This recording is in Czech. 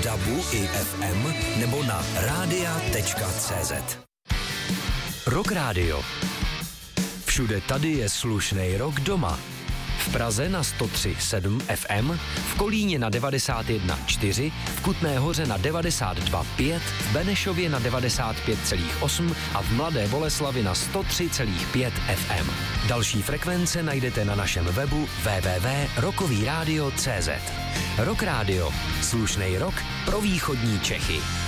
DABu i FM nebo na radia.cz. Rock Radio. Všude tady je slušnej rock doma. V Praze na 103,7 FM, v Kolíně na 91,4, v Kutné Hoře na 92,5, v Benešově na 95,8 a v Mladé Boleslavi na 103,5 FM. Další frekvence najdete na našem webu www.rockovyradio.cz. Rock Radio. Slušnej rock pro východní Čechy.